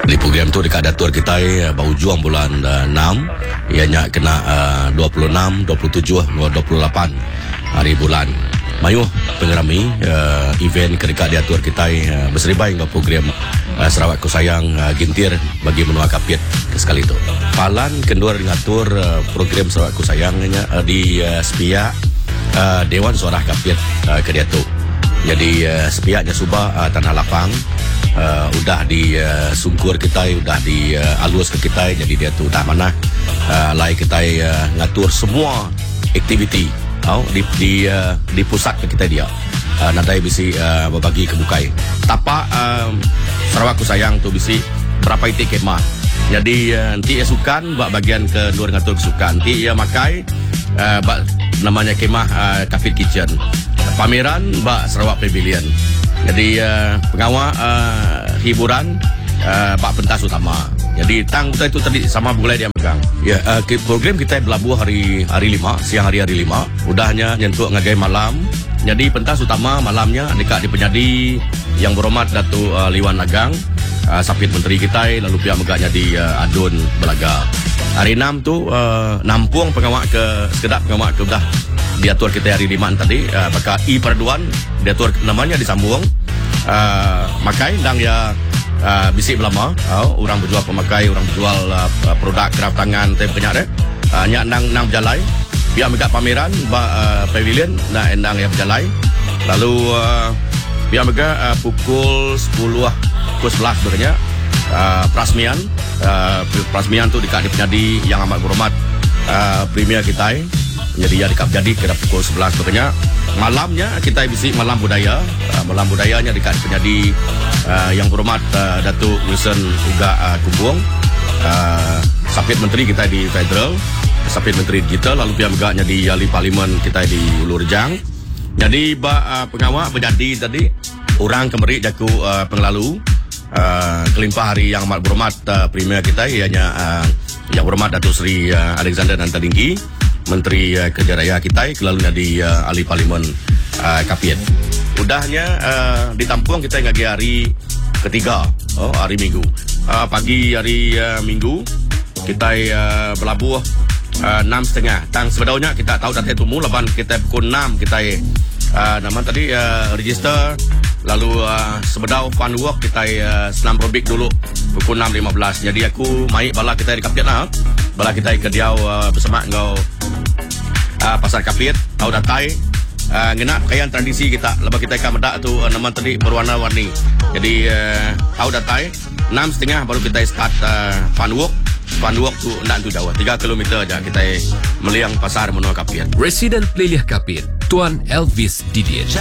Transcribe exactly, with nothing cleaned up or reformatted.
Di program tu dekat datur kita uh, baru juang bulan uh, enam, ianya kena uh, dua puluh enam, dua puluh tujuh, dua puluh lapan hari bulan. Mayuh pengerami uh, event kedekat diatur kita uh, berseribai dengan program uh, Sarawak Ku Sayang uh, Gintir bagi menua kapit sekali itu. Palan kendua ngatur uh, program Sarawak Ku Sayangnya uh, di uh, sepiak uh, Dewan Suara Kapit uh, ke dia tu. Jadi uh, sepiaknya subah uh, tanah lapang uh, udah di uh, sungkur kita, udah di uh, alus ke kita, jadi dia tu dah mana uh, lai kita uh, ngatur semua aktiviti Oh, di di uh, di pusat kita dia. Uh, nanti bisi uh, berbagi kebukai. Tapak uh, Sarawak Ku Sayang tu bisi berapa itu kemah. Jadi uh, nanti ya sukan buat bagian ke luar ngatur kesukan. Nanti ya makai uh, bak, namanya kemah uh, Kapit Kitchen. Pameran bak Sarawak Pavilion. Jadi uh, pengawal uh, hiburan uh, bak pentas utama. Jadi tang kita itu tadi sama boleh dia megang. Ya, uh, program kita berlabuh hari hari lima, siang hari hari lima. Udahnya nyentuh ngagai malam. Jadi pentas utama malamnya dekat di penyadi yang berhormat Datuk uh, Liwan Agang, uh, Sapit Menteri kita, lalu pihak megaknya di uh, Adun Belaga. Hari enam tu uh, nampung pengawal ke sekedap pengawal ke dah diatur kita hari lima tadi. Uh, maka I Perduan diatur namanya disambung. Uh, makai dan ya Uh, bisik lama, oh, orang berjual pemakai, orang berjual uh, produk kerap tangan, tem kenyak deh. Uh, nyak nang nang berjalai, biar megak pameran, ba uh, pavilion, nah endang yang berjalai. Lalu uh, biar megak uh, pukul sepuluh, pukul sebelas sebenarnya uh, prasmian, uh, prasmian tu dekat di penyadi yang amat berhormat uh, premier kita. Jadi ya dekat jadi kira pukul sebelas sebenarnya. Malamnya kita bisik malam budaya, uh, malam budayanya dekat penyadi uh, yang berhormat uh, Datuk Wilson Uga uh, Kumbung, uh, Sapit Menteri kita di Federal, Sapit Menteri Digital, lalu pihak megaknya di ahli parlimen kita di Ulu Rejang. Jadi ba uh, pengawal berjadi tadi orang kemeri jaku uh, penglalu uh, kelimpah hari yang amat berhormat uh, premier kita ianya uh, yang berhormat Datuk Seri uh, Alexander Nantalinggi, Menteri uh, Kerja Raya kita, kelalunya di uh, ahli parlimen uh, Kapit. Udahnya uh, ditampung kita ngagi hari ketiga, oh, hari Minggu. Uh, pagi hari uh, Minggu kita uh, berlabuh uh, enam setengah. Tang sebetulnya kita tahu datang tumu laban kita pukul enam kita uh, nama tadi uh, register. Lalu uh, sebedau fun walk kita uh, senam robik dulu pukul enam lima belas. Jadi aku mai bala kita di Kapit lah. Bala kita ke Diau uh, bersama ngau uh, pasar Kapit, tahu datai uh, ngena pakaian tradisi kita. Lepas kita ke medak tu uh, nama tadi berwarna-warni. Jadi uh, tahu datai enam setengah baru kita start uh, fun walk. Fun walk tu nak tu jauh tiga kilometer aja kita meliang pasar menua Kapit. Residen Peliliah Kapit, Tuan Elvis Didier.